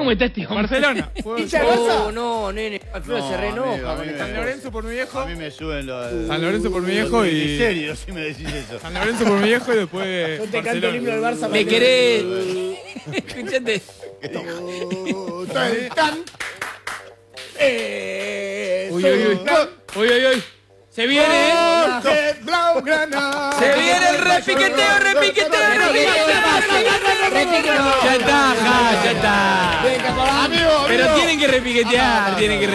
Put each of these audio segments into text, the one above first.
cómo está este hombre. Barcelona. No, nene. Alfredo se reenoja con San Lorenzo por mi viejo. A mí me suben los... San Lorenzo por mi viejo y... En serio, si me decís eso. San Lorenzo por mi viejo y después... Yo te canto el himno del Barça. ¿Me querés? Escuchate. Uy. Se viene, Se viene el repiqueteo. Ya está. Pero tienen que repiquetear,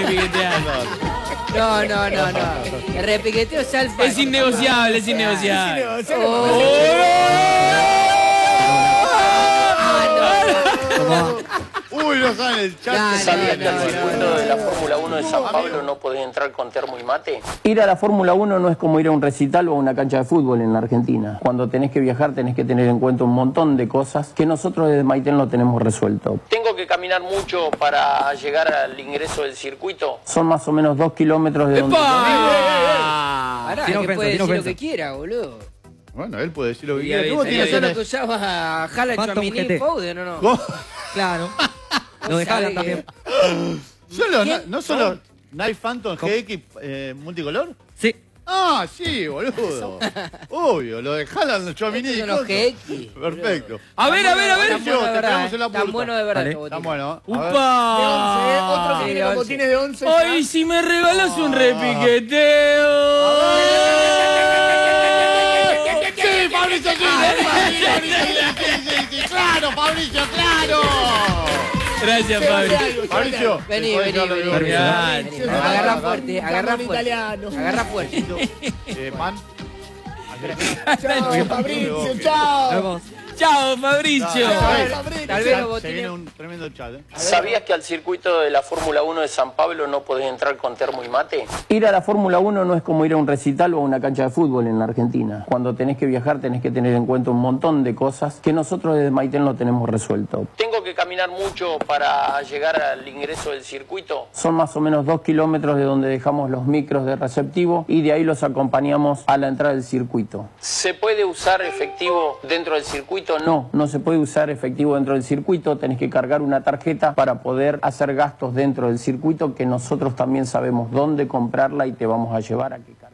No. El repiqueteo es alfa. Es innegociable. Uy, no sale el chat. ¿Sabías que al circuito de la Fórmula 1 de San Pablo no podés entrar con termo y mate? Ir a la Fórmula 1 no es como ir a un recital o a una cancha de fútbol en la Argentina. Cuando tenés que viajar tenés que tener en cuenta un montón de cosas que nosotros desde Maitén lo tenemos resuelto. ¿Tengo que caminar mucho para llegar al ingreso del circuito? Son más o menos 2 kilómetros de donde... Pará, que puede decir lo que quiera, boludo. Bueno, él puede decir lo que Y quiera. ¿Cómo tiene eso que lo que usaba Jala Chuamini Foden, ¿o no? ¿Cómo? Claro. Lo dejaron también. ¿No solo Night Phantom GX multicolor? Sí. Ah, sí, boludo. Obvio, lo de Haaland, Chouamini. Son los GX. Perfecto. A ver. Tan bueno de verdad. Está bueno. ¡Upa! Otro que tiene como tienes de 11. Ay, si me regalas un repiqueteo. Sí, Fabricio, sí. Claro, Fabricio, claro. Gracias, Fabricio. Vení. Agarra fuerte. Agarra fuerte. Man. Chao, Fabricio, chao. Chao, Fabricio. Tal vez los Se viene botines. un tremendo chat, ¿Sabías que al circuito de la Fórmula 1 de San Pablo no podés entrar con termo y mate? Ir a la Fórmula 1 no es como ir a un recital o a una cancha de fútbol en la Argentina. Cuando tenés que viajar tenés que tener en cuenta un montón de cosas que nosotros desde Maitén lo tenemos resuelto. ¿Tengo que caminar mucho para llegar al ingreso del circuito? Son más o menos 2 kilómetros de donde dejamos los micros de receptivo y de ahí los acompañamos a la entrada del circuito. ¿Se puede usar efectivo dentro del circuito? No se puede usar efectivo dentro del circuito, tenés que cargar una tarjeta para poder hacer gastos dentro del circuito que nosotros también sabemos dónde comprarla y te vamos a llevar a que